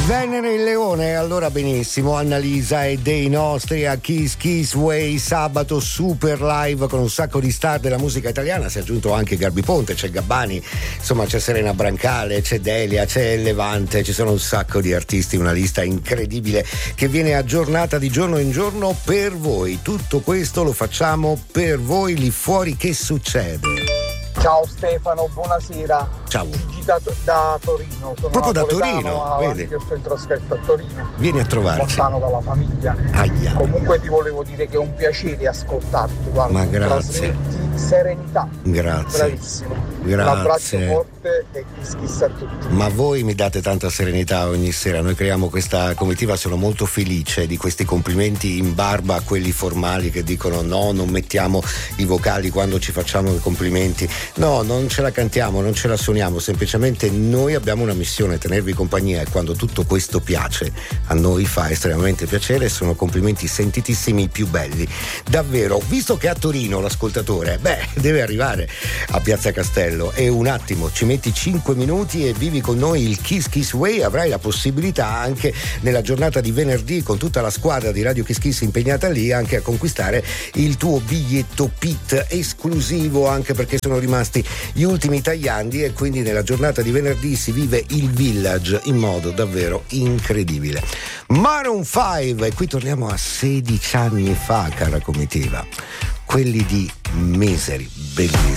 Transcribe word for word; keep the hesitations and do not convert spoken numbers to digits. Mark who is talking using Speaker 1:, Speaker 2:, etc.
Speaker 1: Venere il Leone, allora benissimo, Annalisa e dei nostri a Kiss Kiss Way, sabato super live con un sacco di star della musica italiana, si è aggiunto anche Garbi Ponte, c'è Gabbani, insomma c'è Serena Brancale, c'è Delia, c'è Levante, ci sono un sacco di artisti, una lista incredibile che viene aggiornata di giorno in giorno per voi. Tutto questo lo facciamo per voi lì fuori. Che succede?
Speaker 2: Ciao Stefano, buonasera.
Speaker 1: Ciao.
Speaker 2: Da, da Torino. Sono
Speaker 1: proprio da Torino, vedi?
Speaker 2: Io sto in trasferta a Torino.
Speaker 1: Vieni a trovarci.
Speaker 2: Lontano dalla famiglia.
Speaker 1: Aia.
Speaker 2: Comunque ti volevo dire che è un piacere ascoltarti. Guarda,
Speaker 1: ma grazie.
Speaker 2: Trasmetti serenità.
Speaker 1: Grazie.
Speaker 2: Bravissimo.
Speaker 1: Grazie.
Speaker 2: Un abbraccio forte e kiss kiss a tutti.
Speaker 1: Ma voi mi date tanta serenità ogni sera. Noi creiamo questa comitiva, sono molto felice di questi complimenti in barba a quelli formali che dicono no, non mettiamo i vocali quando ci facciamo i complimenti. No, non ce la cantiamo, non ce la suoniamo, semplicemente noi abbiamo una missione, tenervi compagnia, e quando tutto questo piace a noi fa estremamente piacere. Sono complimenti sentitissimi, i più belli davvero. Visto che a Torino l'ascoltatore beh deve arrivare a Piazza Castello e un attimo ci metti cinque minuti e vivi con noi il Kiss Kiss Way, avrai la possibilità anche nella giornata di venerdì con tutta la squadra di Radio Kiss Kiss impegnata lì anche a conquistare il tuo biglietto P I T esclusivo, anche perché sono rimasti gli ultimi tagliandi e quindi nella giornata di venerdì si vive il Village in modo davvero incredibile. Maroon cinque, e qui torniamo a sedici anni fa, cara comitiva, quelli di Misery, bellissimi.